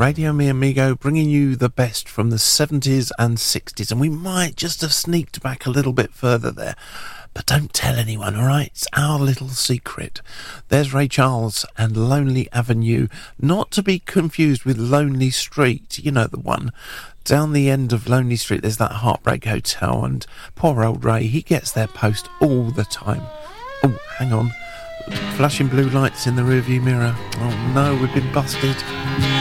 Radio Mi Amigo, bringing you the best from the 70s and 60s, and we might just have sneaked back a little bit further there, but don't tell anyone, all right? It's our little secret. There's Ray Charles and Lonely Avenue, not to be confused with Lonely Street, you know the one. Down the end of Lonely Street there's that Heartbreak Hotel, and poor old Ray, he gets their post all the time. Oh, hang on. Flashing blue lights in the rearview mirror. Oh no, we've been busted.